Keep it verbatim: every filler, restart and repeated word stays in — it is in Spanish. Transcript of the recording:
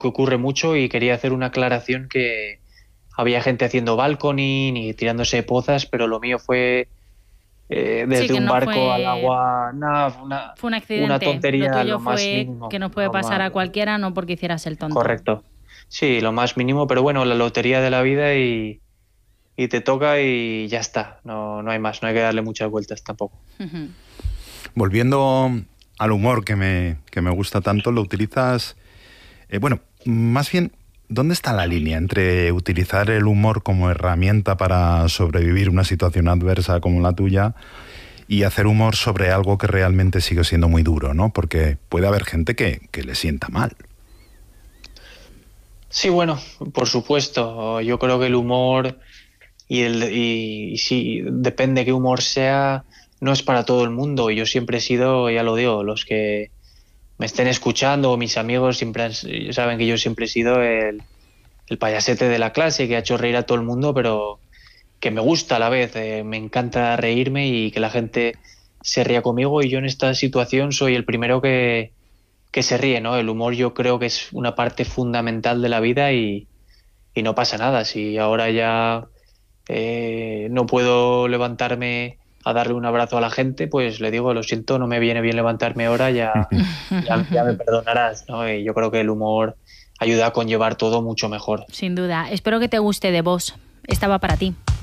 que ocurre mucho y quería hacer una aclaración que había gente haciendo balconing y tirándose pozas, pero lo mío fue eh, Sí, desde que un no barco al fue, agua, nada, una, fue un una accidente. Lo tontería, tuyo lo más fue mínimo. que nos puede Lo pasar más, a cualquiera, no porque hicieras el tonto. correcto. Sí, lo más mínimo, pero bueno, la lotería de la vida y, y te toca y ya está. No, no hay más, no hay que darle muchas vueltas tampoco. Ujú. Volviendo al humor que me, que me gusta tanto, lo utilizas... Eh, bueno, más bien, ¿dónde está la línea entre utilizar el humor como herramienta para sobrevivir una situación adversa como la tuya y hacer humor sobre algo que realmente sigue siendo muy duro, ¿no? Porque puede haber gente que, que le sienta mal. Sí, bueno, por supuesto. Yo creo que el humor y el y, y sí, depende qué humor sea, no es para todo el mundo. Yo siempre he sido, ya lo digo, los que me estén escuchando o mis amigos siempre han- saben que yo siempre he sido el, el payasete de la clase que ha hecho reír a todo el mundo, pero que me gusta a la vez. Eh, me encanta reírme y que la gente se ría conmigo y yo en esta situación soy el primero que, que se ríe, ¿no? El humor yo creo que es una parte fundamental de la vida y, y no pasa nada. Si ahora ya eh, no puedo levantarme a darle un abrazo a la gente, pues le digo, lo siento, no me viene bien levantarme ahora, ya, ya, ya me perdonarás, ¿no? Y yo creo que el humor ayuda a conllevar todo mucho mejor. Sin duda. Espero que te guste The Boss. Estaba para ti.